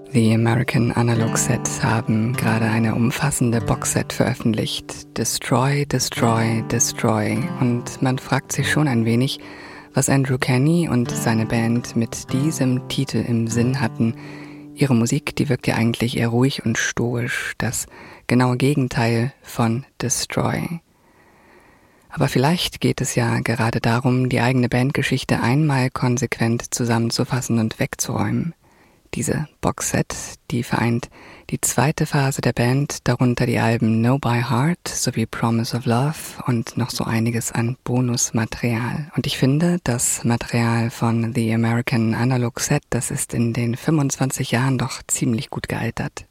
The American Analog Set haben gerade eine umfassende Boxset veröffentlicht. Destroy, Destroy, Destroy. Und man fragt sich schon ein wenig, was Andrew Kenny und seine Band mit diesem Titel im Sinn hatten. Ihre Musik, die wirkt ja eigentlich eher ruhig und stoisch, das genaue Gegenteil von Destroy. Aber vielleicht geht es ja gerade darum, die eigene Bandgeschichte einmal konsequent zusammenzufassen und wegzuräumen. Diese Boxset, die vereint die zweite Phase der Band, darunter die Alben No by Heart sowie Promise of Love und noch so einiges an Bonusmaterial. Und ich finde, das Material von The American Analog Set, das ist in den 25 Jahren doch ziemlich gut gealtert.